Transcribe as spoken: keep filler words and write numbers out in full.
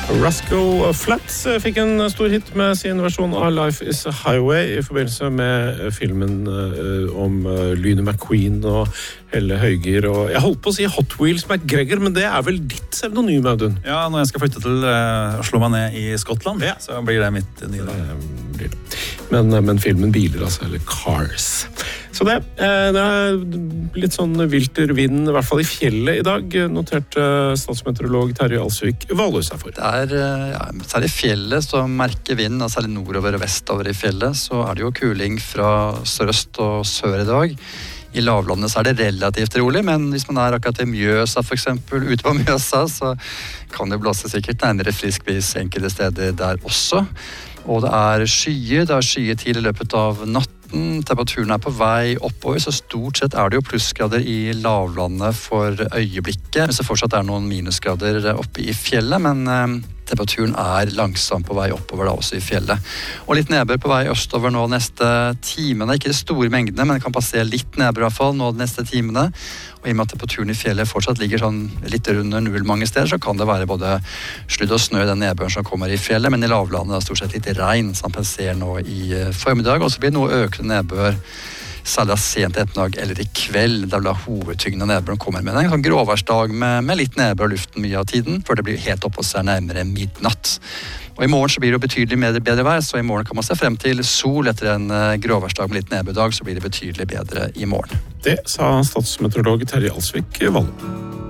Rascal Flatts fikk en stor hit med sin versjon av Life is a Highway i forbindelse med filmen uh, om uh, Lyne McQueen og Helle Høyger og jeg holdt på å si Hot Wheels McGregor, men det er vel ditt pseudonym, Audun? Ja, når jeg skal flytte til uh, å slå meg ned i Skottland, ja. Så blir det mitt nye navn. Men, men filmen biler, altså, eller Cars. Så det, det er litt sånn vilter vind, i hvert fall i fjellet i dag, noterte statsmeteorolog Terje Alsvik Valøs seg for. Det er, ja, særlig fjellet som merker vind, og særlig nordover og vestover i fjellet, så er det jo kuling fra sørøst og sør i dag. I lavlandet så er det relativt rolig, men hvis man er akkurat i Mjøsa for eksempel, ute på Mjøsa, så kan det blåse sikkert nærmere frisk bris enkelte steder der også. Og det er skyer, det er skyer til i løpet av natten, temperaturen er på vei oppover, så stort sett er det jo plussgrader i lavlandet for øyeblikket, hvis det fortsatt er noen minusgrader oppe i fjellet, men eh, temperaturen er langsomt på vei oppover da også i fjellet. Og litt nedbør på vei østover nå neste timene, ikke de store mengdene, men det kan passere litt nedbør i hvert fall nå de neste timene. Og i og med at temperaturen i fjellet fortsatt ligger sånn litt under null mange steder, så kan det være både sludd og snø i den nedbøren som kommer i fjellet, men i lavlandet er stort sett litt regn som man ser nå i formiddag, og så blir det noe økende nedbør særlig sent ettermiddag eller i kveld, der vil hovedtyngden av nedbøren kommer med en sånn gråværsdag med, med litt nedbør av luften mye av tiden, før det blir helt oppe hos seg nærmere midnatt. Og i morgen så blir det betydelig bedre, bedre vær, så i morgen kan man se frem til sol etter en gråværsdag med litt nedbørdag, så blir det betydelig bedre i morgen. Det sa statsmeteorolog Terje Alsvik Valø.